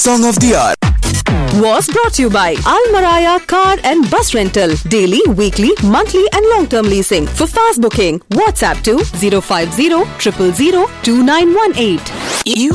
Song of the Hour was brought to you by Al Maraya Car and Bus Rental. Daily, weekly, monthly and long-term leasing. For fast booking, WhatsApp to 050 000 2918.